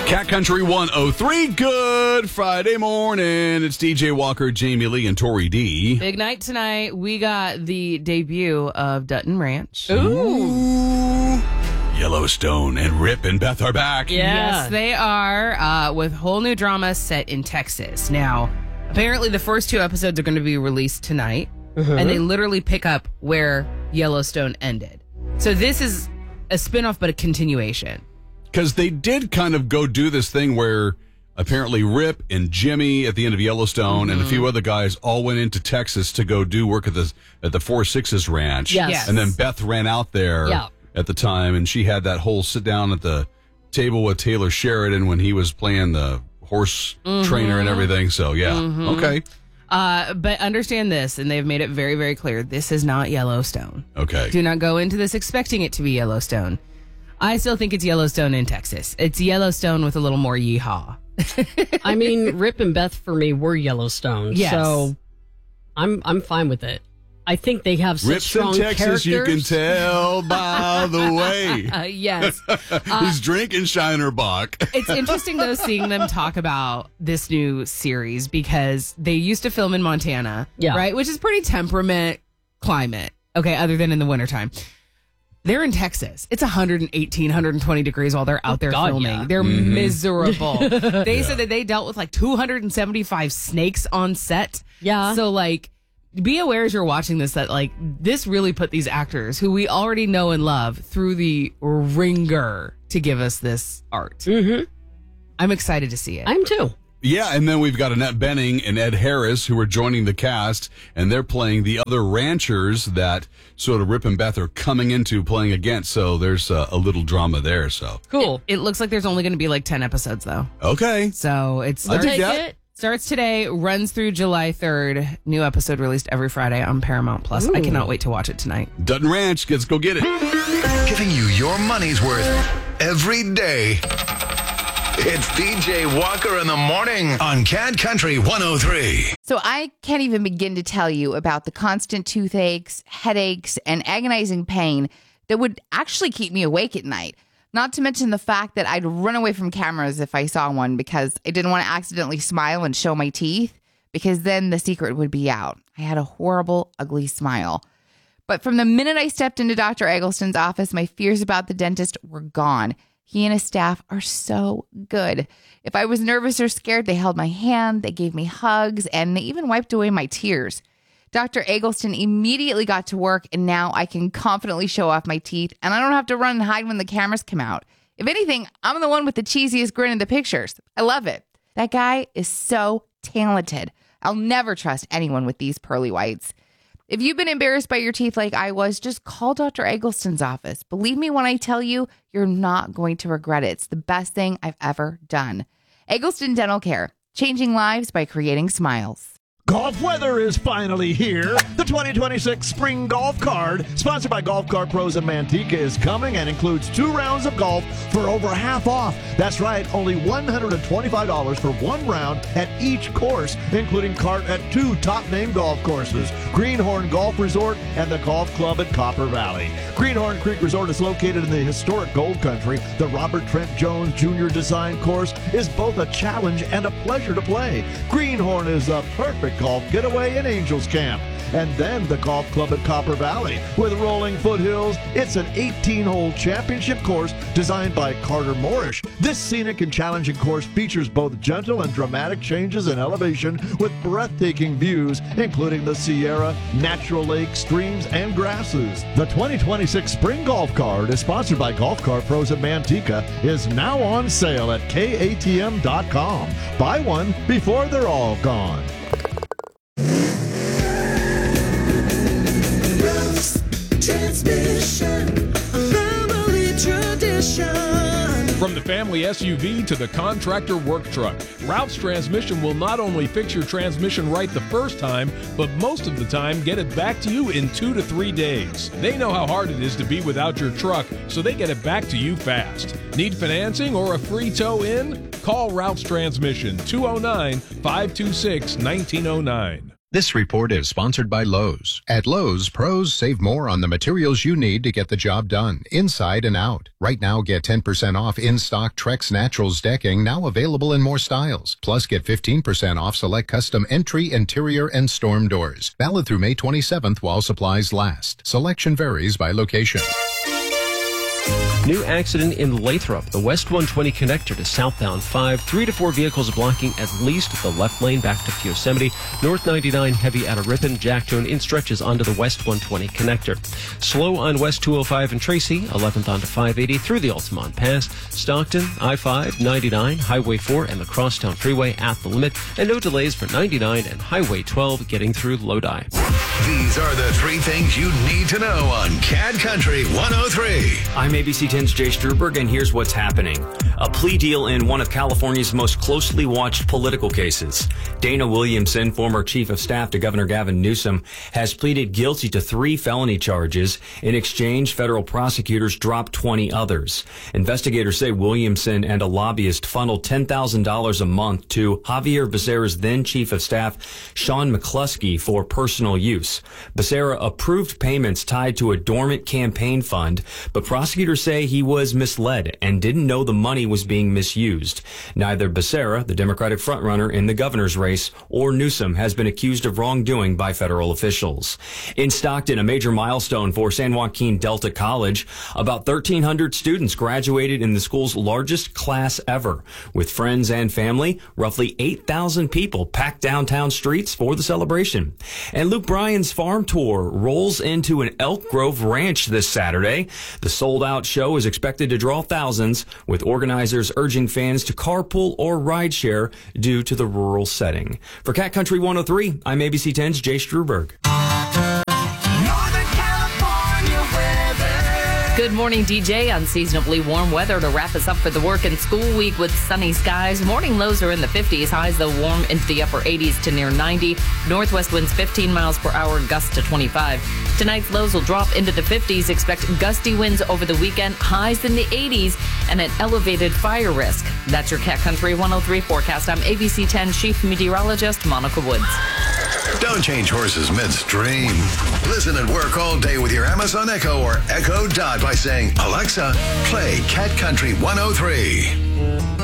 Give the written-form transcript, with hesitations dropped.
Cat Country 103, good Friday morning. It's DJ Walker, Jamie Lee, and Tori D. Big night tonight. We got the debut of Dutton Ranch. Ooh. Yellowstone and Rip and Beth are back. Yes, they are, with whole new drama set in Texas. Now, apparently the first 2 episodes are going to be released tonight, and they literally pick up where Yellowstone ended. So this is a spinoff, but a continuation. Because they did kind of go do this thing where apparently Rip and Jimmy at the end of Yellowstone and a few other guys all went into Texas to go do work at the Four Sixes Ranch. Yes. And then Beth ran out there at the time, and she had that whole sit down at the table with Taylor Sheridan when he was playing the horse trainer and everything. So, okay. But understand this, and they've made it very, very clear, this is not Yellowstone. Okay. Do not go into this expecting it to be Yellowstone. I still think it's Yellowstone in Texas. It's Yellowstone with a little more yeehaw. I mean, Rip and Beth for me were Yellowstone, so I'm fine with it. I think they have such Rip's strong in Texas, characters. you can tell by the way. Yes. He's drinking Shiner Bock. It's interesting, though, seeing them talk about this new series because they used to film in Montana, right? Which is pretty temperament climate, okay, other than in the wintertime. They're in Texas. It's 118, 120 degrees while they're out there filming. Yeah. They're miserable. They said that they dealt with like 275 snakes on set. Yeah. So, like, be aware as you're watching this that, like, this really put these actors who we already know and love through the ringer to give us this art. I'm excited to see it. I'm too. Yeah, and then we've got Annette Bening and Ed Harris who are joining the cast, and they're playing the other ranchers that sort of Rip and Beth are coming into playing against. So there's a little drama there. So Cool. It looks like there's only going to be like 10 episodes, though. okay, So it I'll starts, take that. starts today, runs through July 3rd. New episode released every Friday on Paramount Plus. I cannot wait to watch it tonight. Dutton Ranch, let's go get it. Giving you your money's worth every day. It's DJ Walker in the morning on Cat Country 103. So I can't even begin to tell you about the constant toothaches, headaches, and agonizing pain that would actually keep me awake at night. Not to mention the fact that I'd run away from cameras if I saw one because I didn't want to accidentally smile and show my teeth, because then the secret would be out. I had a horrible, ugly smile. But from the minute I stepped into Dr. Eggleston's office, my fears about the dentist were gone. He and his staff are so good. If I was nervous or scared, they held my hand, they gave me hugs, and they even wiped away my tears. Dr. Eggleston immediately got to work, and now I can confidently show off my teeth, and I don't have to run and hide when the cameras come out. If anything, I'm the one with the cheesiest grin in the pictures. I love it. That guy is so talented. I'll never trust anyone with these pearly whites. If you've been embarrassed by your teeth like I was, just call Dr. Eggleston's office. Believe me when I tell you, you're not going to regret it. It's the best thing I've ever done. Eggleston Dental Care, changing lives by creating smiles. Golf weather is finally here. The 2026 Spring Golf Card, sponsored by Golf Cart Pros of Manteca, is coming and includes 2 rounds of golf for over half off. That's right, only $125 for 1 round at each course, including cart at 2 top-name golf courses, Greenhorn Golf Resort and the Golf Club at Copper Valley. Greenhorn Creek Resort is located in the historic Gold Country. The Robert Trent Jones Jr. design course is both a challenge and a pleasure to play. Greenhorn is a perfect golf getaway in Angels Camp. And then the Golf Club at Copper Valley. With rolling foothills, it's an 18-hole championship course designed by Carter Moorish. This scenic and challenging course features both gentle and dramatic changes in elevation with breathtaking views, including the Sierra, natural lakes, streams, and grasses. The 2026 Spring Golf Card is sponsored by Golf Cart Pros at Manteca, is now on sale at KATM.com. Buy one before they're all gone. Transmission, a family tradition. From the family SUV to the contractor work truck, Ralph's Transmission will not only fix your transmission right the first time, but most of the time get it back to you in 2 to 3 days. They know how hard it is to be without your truck, so they get it back to you fast. Need financing or a free tow in? Call Ralph's Transmission, 209-526-1909. This report is sponsored by Lowe's. At Lowe's, pros save more on the materials you need to get the job done, inside and out. Right now, get 10% off in-stock Trex Naturals decking, now available in more styles. Plus, get 15% off select custom entry, interior, and storm doors. Valid through May 27th while supplies last. Selection varies by location. New accident in Lathrop. The West 120 connector to southbound 5. 3 to 4 vehicles blocking at least the left lane back to Yosemite. North 99 heavy out of Ripon. Jacktone in stretches onto the West 120 connector. Slow on West 205 and Tracy. 11th onto 580 through the Altamont Pass. Stockton, I-5, 99, Highway 4, and the Crosstown Freeway at the limit. And no delays for 99 and Highway 12 getting through Lodi. These are the 3 things you need to know on Cat Country 103. I'm ABC 10's Jay Struberg, and here's what's happening. A plea deal in one of California's most closely watched political cases. Dana Williamson, former chief of staff to Governor Gavin Newsom, has pleaded guilty to 3 felony charges. In exchange, federal prosecutors dropped 20 others. Investigators say Williamson and a lobbyist funneled $10,000 a month to Javier Becerra's then chief of staff, Sean McCluskey, for personal use. Becerra approved payments tied to a dormant campaign fund, but prosecutors say he was misled and didn't know the money was being misused. Neither Becerra, the Democratic frontrunner in the governor's race, or Newsom has been accused of wrongdoing by federal officials. In Stockton, a major milestone for San Joaquin Delta College. About 1,300 students graduated in the school's largest class ever. With friends and family, roughly 8,000 people packed downtown streets for the celebration. And Luke Bryan's farm tour rolls into an Elk Grove ranch this Saturday. The sold-out show is expected to draw thousands, with organizers urging fans to carpool or rideshare due to the rural setting. For Cat Country 103, I'm ABC 10's Jay Struberg. Good morning, DJ. Unseasonably warm weather to wrap us up for the work and school week with sunny skies. Morning lows are in the 50s, highs though warm into the upper 80s to near 90. Northwest winds 15 miles per hour, gusts to 25. Tonight's lows will drop into the 50s. Expect gusty winds over the weekend, highs in the 80s, and an elevated fire risk. That's your Cat Country 103 forecast. I'm ABC 10 Chief Meteorologist Monica Woods. Don't change horses midstream. Listen and work all day with your Amazon Echo or Echo Dot by saying, Alexa, play Cat Country 103.